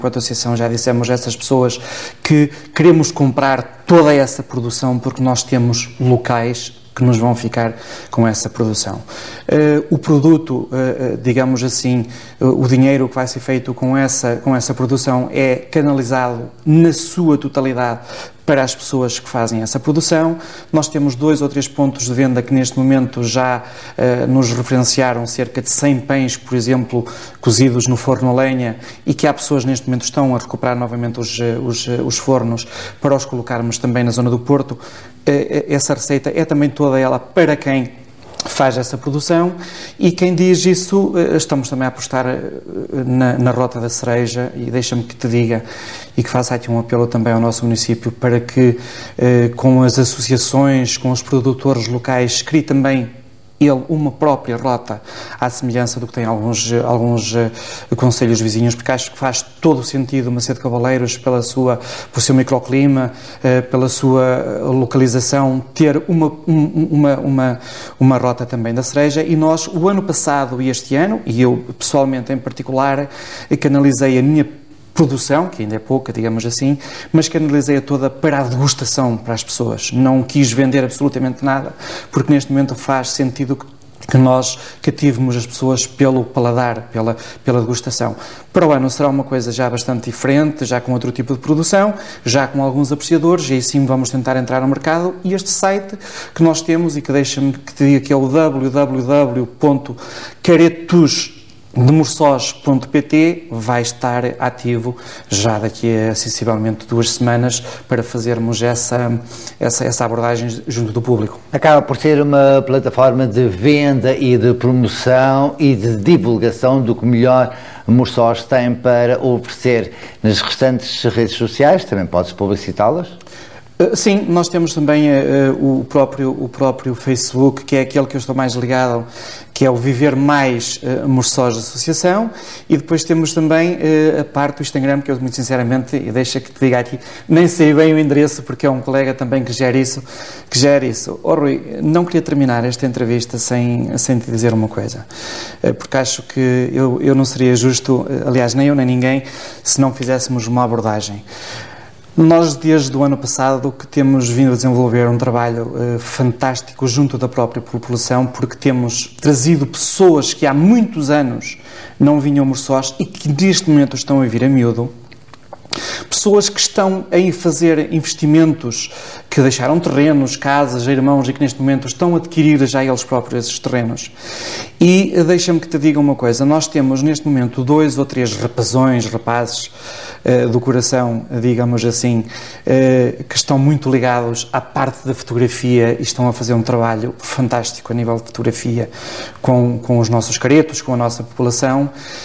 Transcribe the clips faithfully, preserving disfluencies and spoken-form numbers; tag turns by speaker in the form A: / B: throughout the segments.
A: Enquanto associação já dissemos a essas pessoas que queremos comprar toda essa produção porque nós temos locais que nos vão ficar com essa produção. Uh, o produto, uh, digamos assim, uh, o dinheiro que vai ser feito com essa, com essa produção é canalizado na sua totalidade para as pessoas que fazem essa produção. Nós temos dois ou três pontos de venda que neste momento já uh, nos referenciaram cerca de cem pães, por exemplo, cozidos no forno a lenha, e que há pessoas neste momento estão a recuperar novamente os, os, os fornos para os colocarmos também na zona do Porto. Uh, essa receita é também toda ela para quem faz essa produção, e quem diz isso, estamos também a apostar na, na Rota da Cereja, e deixa-me que te diga e que faça aqui um apelo também ao nosso município para que eh, com as associações, com os produtores locais, crie também ele uma própria rota à semelhança do que tem alguns, alguns uh, concelhos vizinhos, porque acho que faz todo o sentido Macedo Cavaleiros, pela sua, pelo seu microclima, uh, pela sua localização, ter uma, um, uma, uma, uma rota também da cereja. E nós, o ano passado e este ano, e eu pessoalmente em particular, canalizei a minha produção, que ainda é pouca, digamos assim, mas canalizei-a toda para a degustação para as pessoas. Não quis vender absolutamente nada, porque neste momento faz sentido que nós cativemos as pessoas pelo paladar, pela, pela degustação. Para o ano será uma coisa já bastante diferente, já com outro tipo de produção, já com alguns apreciadores, e aí sim vamos tentar entrar no mercado. E este site que nós temos, e que deixa-me que te diga que é o w w w ponto caretos de morçós ponto pt, vai estar ativo já daqui a sensivelmente duas semanas para fazermos essa, essa, essa abordagem junto do público.
B: Acaba por ser uma plataforma de venda e de promoção e de divulgação do que melhor Morçós tem para oferecer. Nas restantes redes sociais também podes publicitá-las?
A: Sim, nós temos também uh, o, próprio, o próprio Facebook, que é aquele que eu estou mais ligado, que é o Viver Mais uh, Morçós Associação, e depois temos também uh, a parte do Instagram, que eu muito sinceramente, e deixa que te diga aqui, nem sei bem o endereço, porque é um colega também que gera isso, que gera isso. Oh, Rui, não queria terminar esta entrevista sem, sem te dizer uma coisa, uh, porque acho que eu, eu não seria justo, uh, aliás, nem eu nem ninguém, se não fizéssemos uma abordagem. Nós, desde o ano passado, que temos vindo a desenvolver um trabalho uh, fantástico junto da própria população, porque temos trazido pessoas que há muitos anos não vinham a Morçós e que neste momento estão a vir a miúdo. Pessoas que estão a fazer investimentos, que deixaram terrenos, casas, irmãos, e que neste momento estão a adquirir já eles próprios esses terrenos. E deixa-me que te diga uma coisa, nós temos neste momento dois ou três rapazões, rapazes uh, do coração, digamos assim, uh, que estão muito ligados à parte da fotografia e estão a fazer um trabalho fantástico a nível de fotografia com, com os nossos caretos, com a nossa população.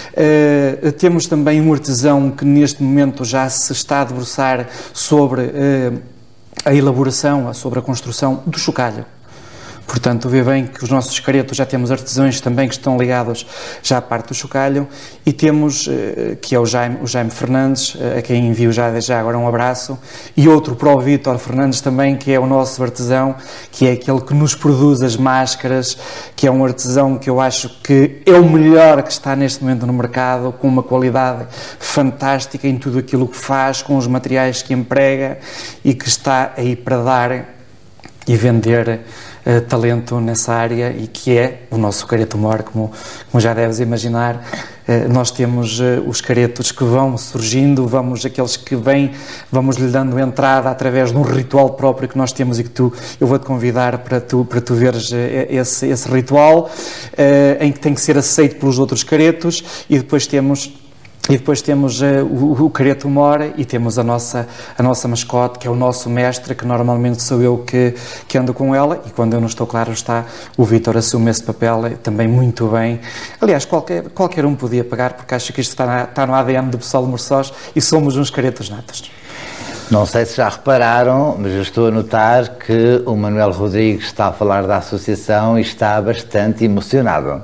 A: Uh, temos também um artesão que neste momento já se está a debruçar sobre uh, a elaboração, sobre a construção do chocalho. Portanto, vê bem que os nossos caretos já temos artesãos também que estão ligados já à parte do chocalho, e temos, que é o Jaime, o Jaime Fernandes, a quem envio já, já agora um abraço, e outro para o Vítor Fernandes também, que é o nosso artesão, que é aquele que nos produz as máscaras, que é um artesão que eu acho que é o melhor que está neste momento no mercado, com uma qualidade fantástica em tudo aquilo que faz, com os materiais que emprega, e que está aí para dar e vender Uh, talento nessa área, e que é o nosso careto mor, como, como já deves imaginar. Uh, nós temos uh, os caretos que vão surgindo, vamos aqueles que vêm, vamos lhe dando entrada através de um ritual próprio que nós temos, e que tu, eu vou-te convidar para tu, para tu veres uh, esse, esse ritual, uh, em que tem que ser aceito pelos outros caretos. E depois temos E depois temos uh, o, o careto mor, e temos a nossa, a nossa mascote, que é o nosso mestre, que normalmente sou eu que, que ando com ela, e quando eu não estou, claro está, o Vítor assume esse papel também muito bem. Aliás, qualquer, qualquer um podia pagar, porque acho que isto está, na, está no A D N do pessoal de Morçós, e somos uns caretos natos.
B: Não sei se já repararam, mas eu estou a notar que o Manuel Rodrigues está a falar da associação e está bastante emocionado.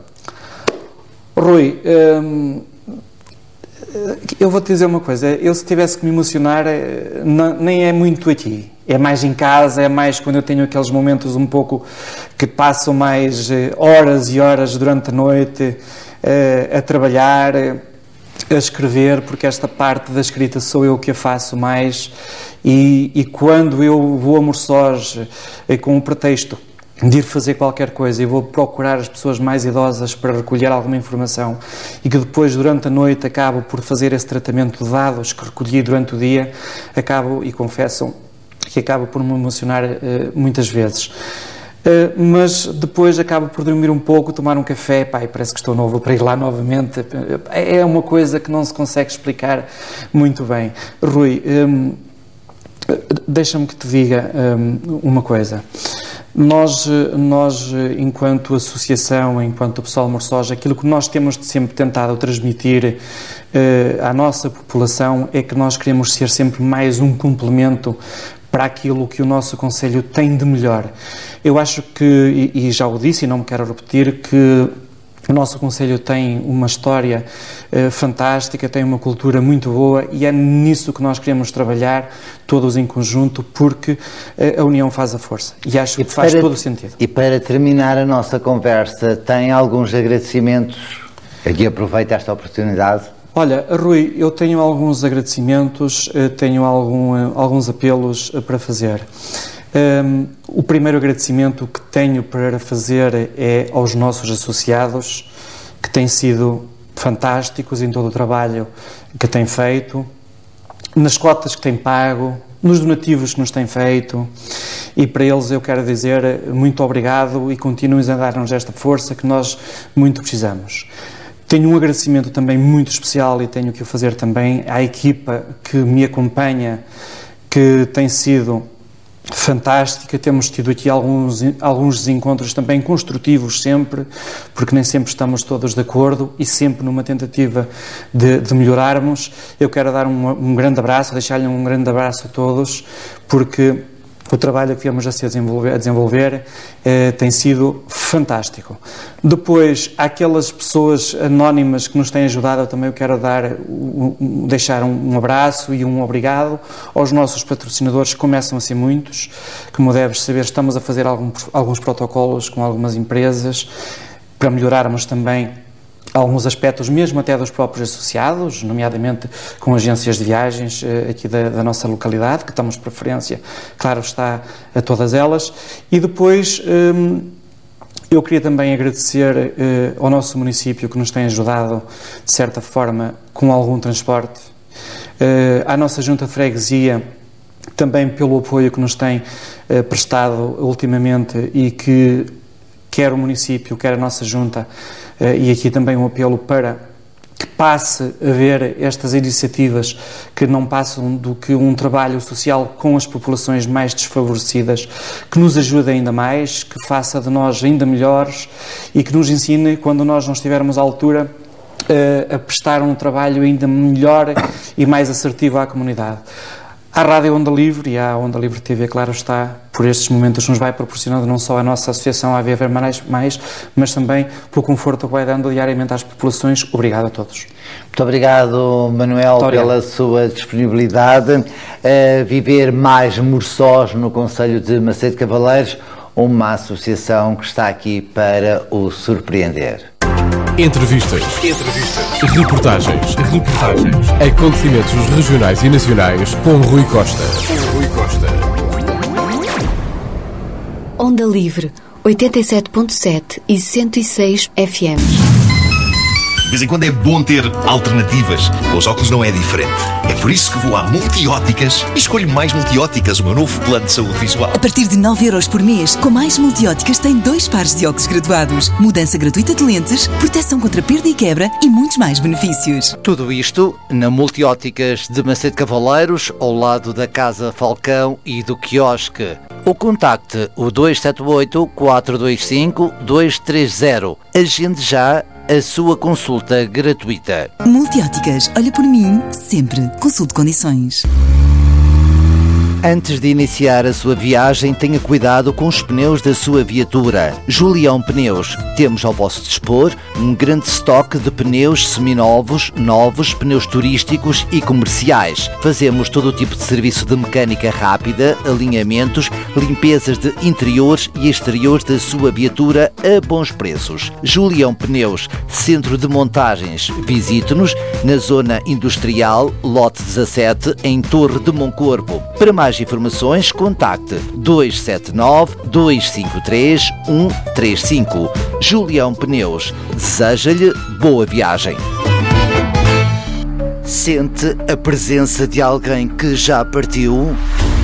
A: Rui, hum, eu vou-te dizer uma coisa, eu se tivesse que me emocionar, não, nem é muito aqui, é mais em casa, é mais quando eu tenho aqueles momentos um pouco que passam mais horas e horas durante a noite uh, a trabalhar, a escrever, porque esta parte da escrita sou eu que a faço mais, e, e quando eu vou a Morçós com o pretexto de ir fazer qualquer coisa e vou procurar as pessoas mais idosas para recolher alguma informação e que depois durante a noite acabo por fazer esse tratamento de dados que recolhi durante o dia, acabo, e confesso que acabo por me emocionar uh, muitas vezes. Uh, mas depois acabo por dormir um pouco, tomar um café, pá, e parece que estou novo para ir lá novamente. É uma coisa que não se consegue explicar muito bem. Rui, um, deixa-me que te diga um, uma coisa. Nós, nós, enquanto associação, enquanto pessoal Morçós, aquilo que nós temos sempre tentado transmitir uh, à nossa população é que nós queremos ser sempre mais um complemento para aquilo que o nosso Conselho tem de melhor. Eu acho que, e, e já o disse e não me quero repetir, que o nosso Conselho tem uma história uh, fantástica, tem uma cultura muito boa e é nisso que nós queremos trabalhar, todos em conjunto, porque uh, a união faz a força e acho e que faz todo o sentido.
B: E para terminar a nossa conversa, tem alguns agradecimentos? Aqui aproveito esta oportunidade.
A: Olha, Rui, eu tenho alguns agradecimentos, uh, tenho algum, uh, alguns apelos uh, para fazer. Um, o primeiro agradecimento que tenho para fazer é aos nossos associados, que têm sido fantásticos em todo o trabalho que têm feito, nas cotas que têm pago, nos donativos que nos têm feito, e para eles eu quero dizer muito obrigado e continuem a dar-nos esta força que nós muito precisamos. Tenho um agradecimento também muito especial e tenho que o fazer também à equipa que me acompanha, que tem sido fantástica. Temos tido aqui alguns, alguns desencontros também construtivos sempre, porque nem sempre estamos todos de acordo e sempre numa tentativa de, de melhorarmos. Eu quero dar um, um grande abraço, deixar-lhe um grande abraço a todos, porque o trabalho que viemos a se desenvolver, a desenvolver eh, tem sido fantástico. Depois, àquelas pessoas anónimas que nos têm ajudado, eu também quero dar, um, deixar um, um abraço e um obrigado aos nossos patrocinadores, que começam a ser muitos. Como deves saber, estamos a fazer algum, alguns protocolos com algumas empresas para melhorarmos também alguns aspectos, mesmo até dos próprios associados, nomeadamente com agências de viagens eh, aqui da, da nossa localidade, que damos preferência, claro está, a todas elas. E depois eh, eu queria também agradecer eh, ao nosso município, que nos tem ajudado, de certa forma, com algum transporte, eh, à nossa junta de freguesia, também pelo apoio que nos tem eh, prestado ultimamente e que quer o município, quer a nossa junta, e aqui também um apelo para que passe a ver estas iniciativas que não passam do que um trabalho social com as populações mais desfavorecidas, que nos ajude ainda mais, que faça de nós ainda melhores e que nos ensine, quando nós não estivermos à altura, a prestar um trabalho ainda melhor e mais assertivo à comunidade. À Rádio Onda Livre e à Onda Livre T V, claro está, por estes momentos nos vai proporcionando não só a nossa associação A V Ver Mais, mais, mas também pelo conforto que vai dando diariamente às populações. Obrigado a todos.
B: Muito obrigado, Manuel, Muito obrigado. pela sua disponibilidade. Uh, viver Mais Morçós no Concelho de Macedo Cavaleiros, uma associação que está aqui para o surpreender.
C: Entrevistas. Entrevistas. Reportagens. Reportagens. Acontecimentos regionais e nacionais com Rui Costa. Com Rui Costa.
D: Onda Livre, oitenta e sete ponto sete e cento e seis F M.
E: De vez em quando é bom ter alternativas. Com os óculos não é diferente. É por isso que vou à Multióticas e escolho Mais Multióticas, o meu novo plano de saúde visual.
F: A partir de nove euros por mês, com Mais Multióticas tem dois pares de óculos graduados, mudança gratuita de lentes, proteção contra perda e quebra e muitos mais benefícios.
B: Tudo isto na Multióticas de Macedo Cavaleiros, ao lado da Casa Falcão e do quiosque. Ou contacte o dois sete oito, quatro dois cinco, dois três zero. Agende já a sua consulta gratuita.
F: Multióticas, olha por mim, sempre. Consulte condições.
B: Antes de iniciar a sua viagem, tenha cuidado com os pneus da sua viatura. Julião Pneus. Temos ao vosso dispor um grande estoque de pneus seminovos, novos, pneus turísticos e comerciais. Fazemos todo o tipo de serviço de mecânica rápida, alinhamentos, limpezas de interiores e exteriores da sua viatura a bons preços. Julião Pneus, centro de montagens. Visite-nos na zona industrial, lote dezassete, em Torre de Moncorpo. Para mais informações, contacte dois sete nove, dois cinco três, um três cinco. Julião Pneus deseja-lhe boa viagem. Sente a presença de alguém que já partiu?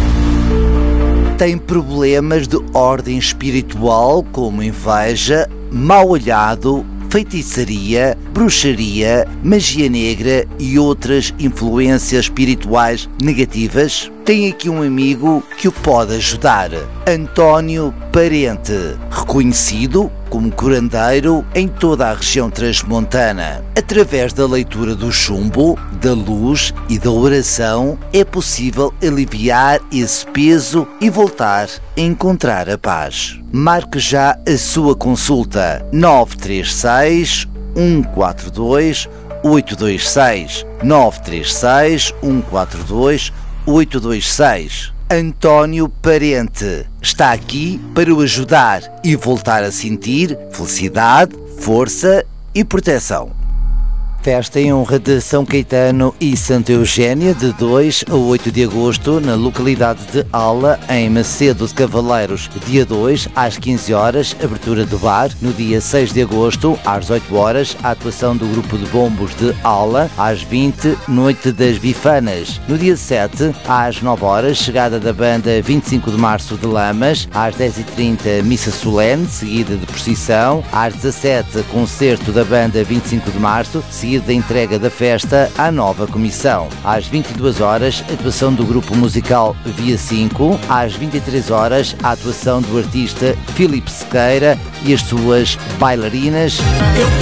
B: Tem problemas de ordem espiritual, como inveja, mau olhado, feitiçaria, bruxaria, magia negra e outras influências espirituais negativas? Tem aqui um amigo que o pode ajudar. António Parente, reconhecido como curandeiro em toda a região transmontana. Através da leitura do chumbo, da luz e da oração, é possível aliviar esse peso e voltar a encontrar a paz. Marque já a sua consulta. nove três seis, um quatro dois, oito dois seis. nove três seis, um quatro dois, oito dois seis. António Parente está aqui para o ajudar e voltar a sentir felicidade, força e proteção. Festa em honra de São Caetano e Santa Eugénia, de dois a oito de agosto, na localidade de Ala, em Macedo de Cavaleiros. Dia dois, às quinze horas, abertura do bar. No dia seis de agosto, às dezoito horas, a atuação do grupo de bombos de Ala. Às vinte, Noite das Bifanas. No dia sete, às nove horas, chegada da banda vinte e cinco de março de Lamas. Às dez e trinta, missa solene, seguida de procissão. Às dezassete, concerto da banda vinte e cinco de março, seguida da entrega da festa à nova comissão. Às vinte e duas horas, atuação do grupo musical Via cinco. Às vinte e três horas, a atuação do artista Filipe Sequeira e as suas bailarinas.